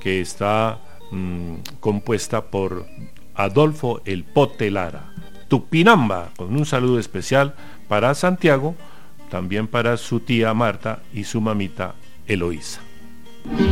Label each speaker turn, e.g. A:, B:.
A: que está compuesta por Adolfo El Pote Lara. Tupinamba, con un saludo especial para Santiago, también para su tía Marta y su mamita Eloísa.